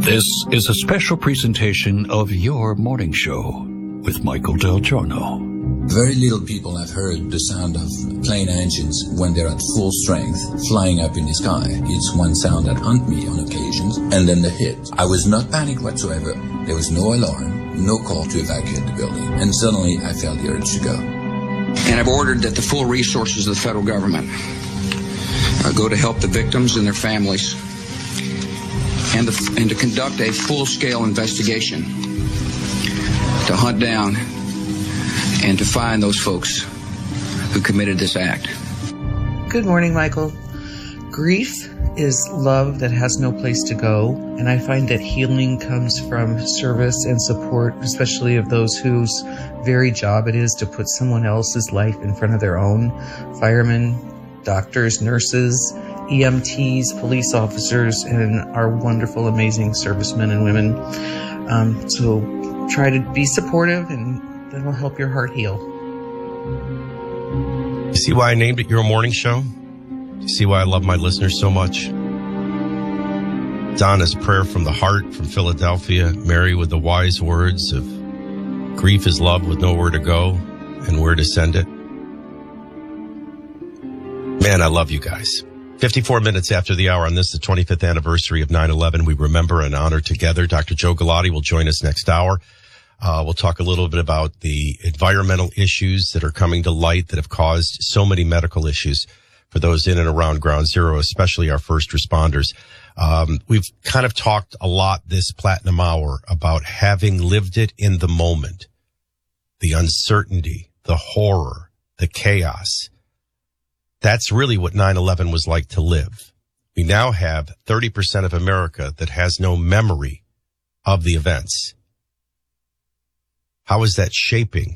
This is a special presentation of Your Morning Show with Michael Del Giorno. Very little people have heard the sound of plane engines when they're at full strength, flying up in the sky. It's one sound that haunts me on occasions, and then the hit. I was not panicked whatsoever. There was no alarm, no call to evacuate the building, and suddenly I felt the urge to go. And I've ordered that the full resources of the federal government go to help the victims and their families, and to conduct a full-scale investigation to hunt down and to find those folks who committed this act. Good morning, Michael. Grief is love that has no place to go, and I find that healing comes from service and support, especially of those whose very job it is to put someone else's life in front of their own. Firemen, doctors, nurses, EMTs, police officers, and our wonderful, amazing servicemen and women. So try to be supportive, and that'll help your heart heal. You see why I named it Your Morning Show? You see why I love my listeners so much? Don is a prayer from the heart from Philadelphia. Mary with the wise words of grief is love with nowhere to go and where to send it. Man, I love you guys. 54 minutes after the hour on this, the 25th anniversary of 9/11. We remember and honor together. Dr. Joe Galati will join us next hour. We'll talk a little bit about the environmental issues that are coming to light that have caused so many medical issues for those in and around Ground Zero, especially our first responders. We've kind of talked a lot this Platinum Hour about having lived it in the moment, the uncertainty, the horror, the chaos. That's really what 9/11 was like to live. We now have 30% of America that has no memory of the events. How is that shaping